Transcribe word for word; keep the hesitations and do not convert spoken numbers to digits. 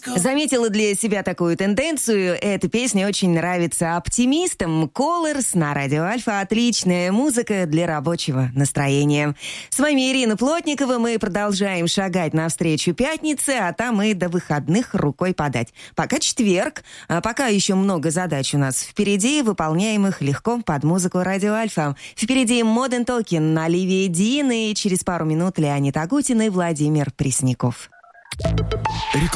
Заметила для себя такую тенденцию. Эта песня очень нравится оптимистам. Colors на радио Альфа. Отличная музыка для рабочего настроения. С вами Ирина Плотникова. Мы продолжаем шагать навстречу пятнице, а там и до выходных рукой подать. Пока четверг, а пока еще много задач у нас впереди, выполняем их легко под музыку радио Альфа. Впереди Modern Talking, Оливия Дин и через пару минут Леонид Агутин и Владимир Пресняков. Реклама.